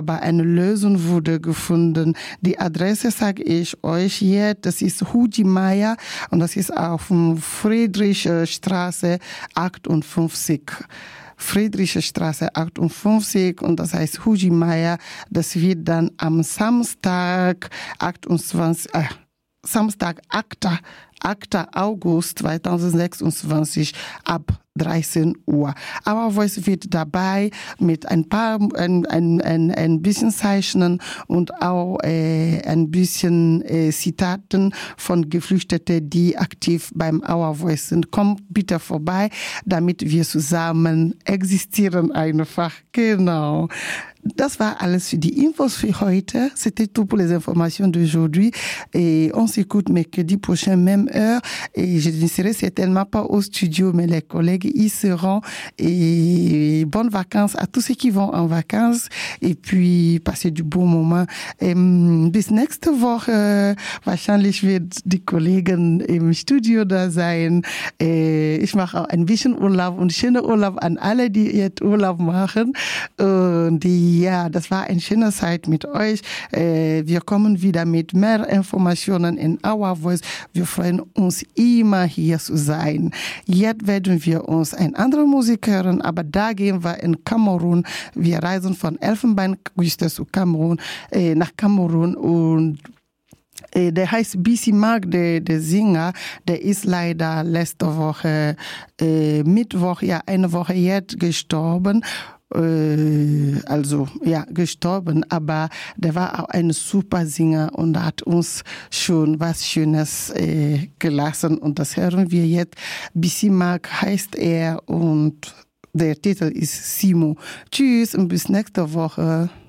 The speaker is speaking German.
aber eine Lösung wurde gefunden. Die Adresse sage ich euch jetzt, das ist Huji Maya und das ist auf dem Friedrichstraße 58. Friedrichstraße 58 und das heißt Huji Maya. Das wird dann am Samstag 8. August 2026 ab 13 Uhr. Our Voice wird dabei mit ein bisschen Zeichnen und auch ein bisschen Zitaten von Geflüchteten, die aktiv beim Our Voice sind. Kommt bitte vorbei, damit wir zusammen existieren einfach. Genau. Das war alles für die Infos für heute. C'était tout pour les informations d'aujourd'hui. Et on s'écoute mercredi prochain, même heure. Et je ne serai certainement pas au studio, mais les collègues y seront. Et bonnes vacances à tous ceux qui vont en vacances. Et puis, passez du bon moment. Bis nächste Woche. Wahrscheinlich wird die Kollegen im Studio da sein. Ich mache auch ein bisschen Urlaub und schönen Urlaub an alle, die jetzt Urlaub machen. Und ja, das war eine schöne Zeit mit euch. Wir kommen wieder mit mehr Informationen in Our Voice. Wir freuen uns immer hier zu sein. Jetzt werden wir uns ein anderer Musik hören, aber da gehen wir in Kamerun. Wir reisen von Elfenbeinküste zu Kamerun, nach Kamerun und der heißt BC Mark, der Sänger, der ist leider letzte Woche, Mittwoch, ja, eine Woche jetzt gestorben. Gestorben, aber der war auch ein super Sänger und hat uns schon was Schönes gelassen und das hören wir jetzt. BC Mark heißt er und der Titel ist Simo. Tschüss und bis nächste Woche.